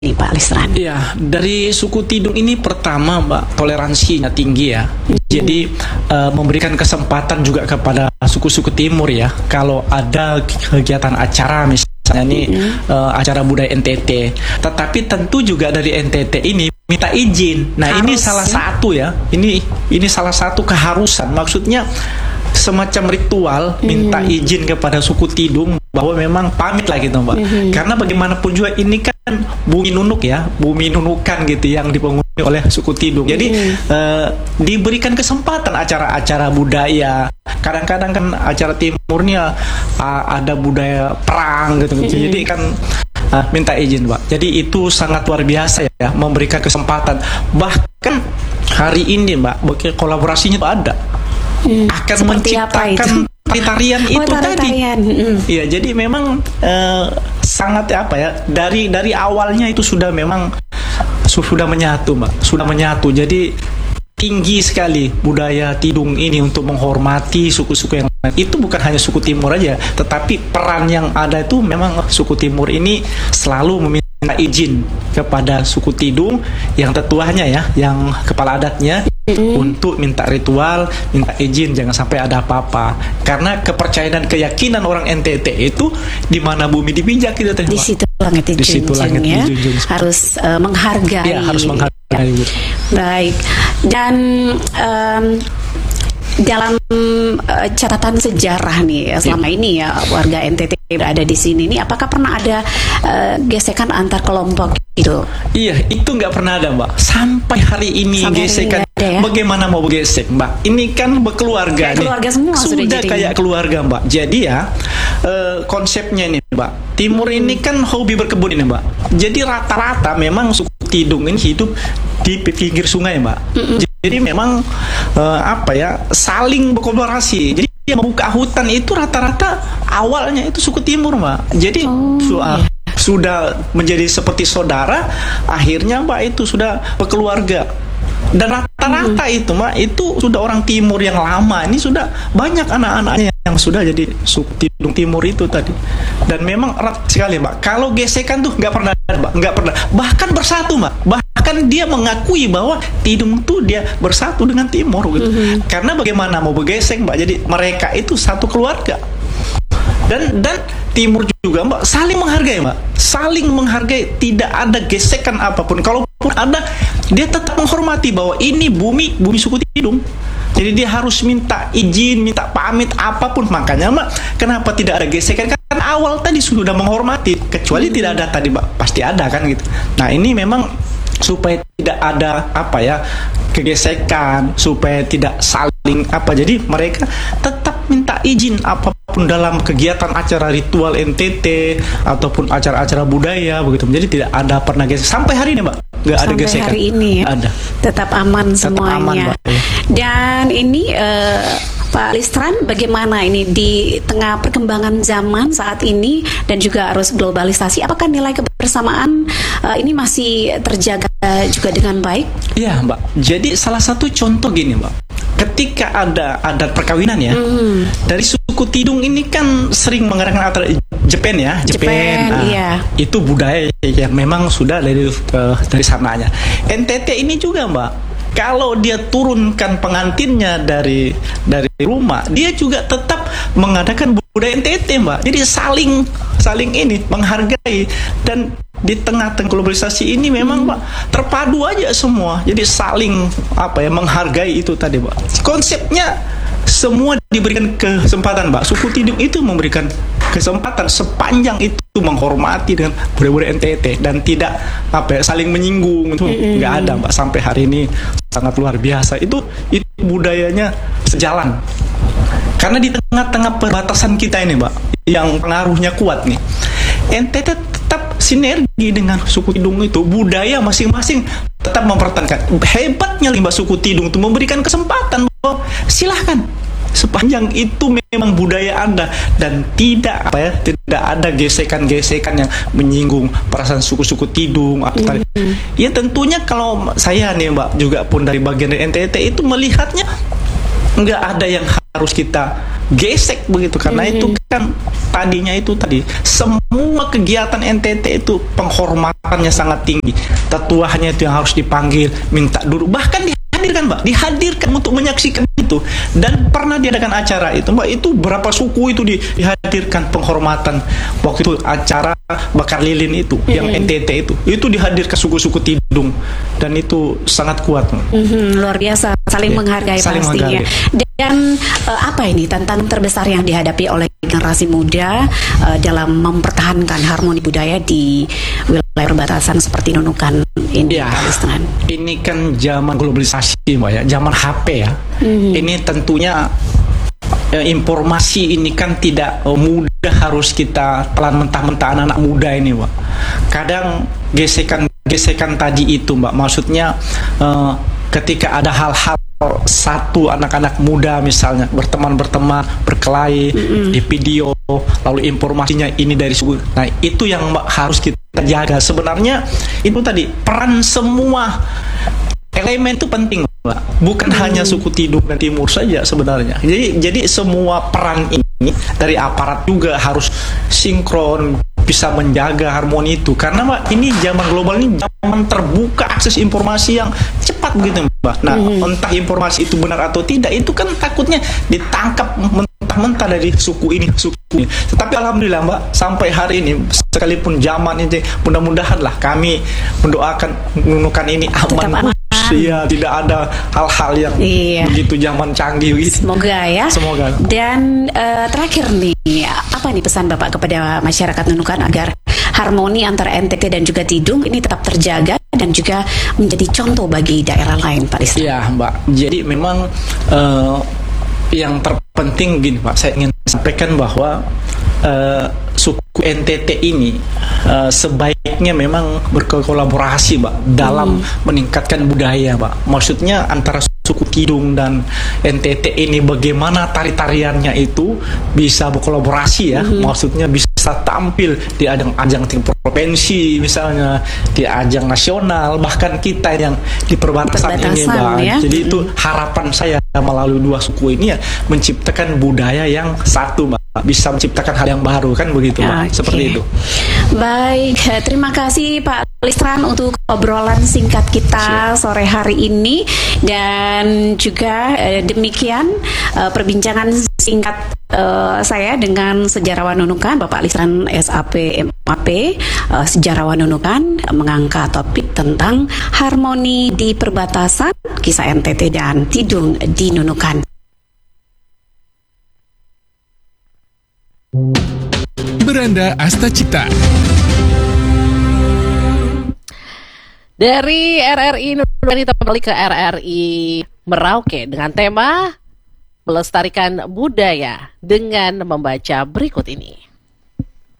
nih Pak Listran? Iya, dari suku Tidung ini pertama Mbak, toleransinya tinggi ya. Jadi memberikan kesempatan juga kepada suku-suku timur ya. Kalau ada kegiatan acara misalnya nih acara budaya NTT, tetapi tentu juga dari NTT ini minta izin. Nah, ini salah satu ya. Ini salah satu keharusan. Maksudnya semacam ritual minta izin kepada suku Tidung bahwa memang pamit lah gitu Mbak. Karena bagaimanapun juga ini kan bumi nunuk ya, bumi nunukan gitu yang dipenghuni oleh suku Tidung. Jadi diberikan kesempatan acara-acara budaya. Kadang-kadang kan acara timurnya ada budaya perang gitu. Jadi kan minta izin Mbak. Jadi itu sangat luar biasa ya, memberikan kesempatan. Bahkan hari ini Mbak, kolaborasinya tuh ada. Akan Seperti menciptakan tarian itu tadi. Iya, jadi memang sangat apa ya, dari awalnya itu sudah memang sudah menyatu Mbak, sudah menyatu. Jadi tinggi sekali budaya Tidung ini untuk menghormati suku-suku yang lain. Itu bukan hanya suku Timur aja, tetapi peran yang ada itu memang suku Timur ini selalu meminta izin kepada suku Tidung yang tetuanya ya, yang kepala adatnya, untuk minta ritual, minta izin, jangan sampai ada apa-apa. Karena kepercayaan dan keyakinan orang NTT itu di mana bumi dipijak gitu teh. Di situ langit dijunjung ya. Harus menghargai. Ya, harus menghargai. Gitu. Baik. Dan dalam catatan sejarah nih selama ini ya warga NTT berada di sini nih, apakah pernah ada gesekan antar kelompok itu? Iya, itu nggak pernah ada Mbak. Sampai hari ini gesekan. Ya? Bagaimana mau bergesek Mbak? Ini kan berkeluarga nih. Keluarga semua sudah kayak keluarga Mbak. Jadi ya konsepnya ini Mbak. Timur ini kan hobi berkebun ini Mbak. Jadi rata-rata memang suku Tidung ini hidup di pinggir sungai Mbak. Jadi memang apa ya, saling berkolaborasi. Jadi yang membuka hutan itu rata-rata awalnya itu suku Timur Mbak. Jadi sudah menjadi seperti saudara, akhirnya Mbak itu sudah berkeluarga. Dan rata-rata itu Mbak, itu sudah orang Timur yang lama. Ini sudah banyak anak-anaknya yang sudah jadi suku Tidung Timur itu tadi. Dan memang erat sekali Mbak. Kalau gesekan tuh nggak pernah Mbak, nggak pernah. Bahkan bersatu Mbak. Bahkan dia mengakui bahwa Tidung tuh dia bersatu dengan Timur gitu. Karena bagaimana mau bergesek Mbak. Jadi mereka itu satu keluarga. Dan Timur juga Mbak saling menghargai Mbak, saling menghargai, tidak ada gesekan apapun. Kalaupun ada, dia tetap menghormati bahwa ini bumi suku Tidung. Jadi dia harus minta izin, minta pamit apapun. Makanya Mbak, kenapa tidak ada gesekan? Karena awal tadi sudah menghormati. Kecuali tidak ada tadi Mbak, pasti ada kan gitu. Nah ini memang supaya tidak ada apa ya, kegesekan, supaya tidak saling apa. Jadi mereka tetap minta izin apapun dalam kegiatan acara ritual NTT ataupun acara-acara budaya begitu. Jadi tidak ada pernah gesek sampai hari ini Mbak. Nggak ada gesekan. Sampai hari ini ya. Ada. Tetap aman semuanya. Aman, Mbak. Dan ini Pak Listran, bagaimana ini di tengah perkembangan zaman saat ini dan juga arus globalisasi, apakah nilai kebersamaan ini masih terjaga juga dengan baik? Iya Mbak, jadi salah satu contoh gini Mbak, ketika ada adat perkawinan ya, dari suku Tidung ini kan sering mengadakan acara Jepen ya, Jepen iya. Itu budaya yang memang sudah dari sananya. NTT ini juga Mbak, kalau dia turunkan pengantinnya dari rumah, dia juga tetap mengadakan budaya NTT Mbak. Jadi saling ini menghargai. Dan di tengah-tengah globalisasi ini memang Mbak terpadu aja semua. Jadi saling apa ya, menghargai itu tadi Mbak. Konsepnya semua diberikan kesempatan Mbak. Suku Tidung itu memberikan kesempatan sepanjang itu menghormati dengan budaya-budaya NTT dan tidak apa ya, saling menyinggung. Itu nggak ada Mbak sampai hari ini. Sangat luar biasa. Itu budayanya sejalan. Karena di tengah-tengah perbatasan kita ini Mbak, yang pengaruhnya kuat nih, NTT tetap sinergi dengan suku Tidung itu. Budaya masing-masing tetap mempertahankan. Hebatnya Mbak suku Tidung itu memberikan kesempatan bahwa silahkan, sepanjang itu memang budaya Anda dan tidak ada gesekan-gesekan yang menyinggung perasaan suku-suku Tidung atau tadi. Ya tentunya kalau saya nih Mbak juga pun dari bagian dari NTT itu melihatnya nggak ada yang harus kita gesek begitu, karena itu kan tadinya itu tadi semua kegiatan NTT itu penghormatannya sangat tinggi. Tetuanya itu yang harus dipanggil, minta duduk, bahkan dihadirkan Mbak, dihadirkan untuk menyaksikan itu. Dan pernah diadakan acara itu Mbak, itu berapa suku itu dihadirkan penghormatan waktu itu acara bakar lilin itu yang NTT itu dihadirkan suku-suku Tidung, dan itu sangat kuat Mbak. Luar biasa, saling menghargai saling pastinya. Dan apa ini tantangan terbesar yang dihadapi oleh generasi muda dalam mempertahankan harmoni budaya di wilayah perbatasan seperti Nunukan ini? Ya, ini kan zaman globalisasi Mbak ya, zaman HP ya. Ini tentunya informasi ini kan tidak mudah, harus kita telan mentah-mentah anak-anak muda ini Mbak. Kadang gesekan tadi itu Mbak, maksudnya ketika ada hal-hal satu anak-anak muda misalnya berteman berkelahi di video, lalu informasinya ini dari suku. Nah itu yang harus kita jaga. Sebenarnya itu tadi peran semua elemen itu penting Mbak. Bukan hanya suku Tidung dan Timur saja sebenarnya. Jadi semua peran ini dari aparat juga harus sinkron, bisa menjaga harmoni itu. Karena Mbak, ini zaman global, ini zaman terbuka, akses informasi yang cepat begitu Mbak. Nah, entah informasi itu benar atau tidak, itu kan takutnya ditangkap mentah-mentah dari suku ini, suku ini. Tetapi alhamdulillah Mbak, sampai hari ini, sekalipun zaman ini, mudah-mudahan lah kami mendoakan Nunukan ini aman. Iya, tidak ada hal-hal yang begitu zaman canggih gitu. Semoga ya. Semoga. Dan terakhir nih, apa nih pesan Bapak kepada masyarakat Nunukan agar harmoni antara NTT dan juga Tidung ini tetap terjaga dan juga menjadi contoh bagi daerah lain, Pak Listran? Iya, Mbak. Jadi memang yang terpenting gini, Pak, saya ingin sampaikan bahwa suku NTT ini sebaiknya memang berkolaborasi Mbak dalam meningkatkan budaya Mbak. Maksudnya antara suku Tidung dan NTT ini bagaimana tari-tariannya itu bisa berkolaborasi ya. Maksudnya bisa tampil di ajang-ajang tingkat provinsi misalnya, di ajang nasional, bahkan kita yang di perbatasan ini Mbak. Ya? Jadi itu harapan saya melalui dua suku ini ya, menciptakan budaya yang satu Mbak. Bisa menciptakan hal yang baru kan begitu Mbak. Seperti itu. Baik, terima kasih Pak Listran untuk obrolan singkat kita sore hari ini, dan juga demikian perbincangan singkat saya dengan sejarawan Nunukan Bapak Listran SAP MAP. Sejarawan Nunukan mengangkat topik tentang harmoni di perbatasan, kisah NTT dan Tidung di Nunukan. Beranda Asta Cipta. Dari RRI Nunukan kita kembali ke RRI Merauke dengan tema melestarikan budaya dengan membaca berikut ini.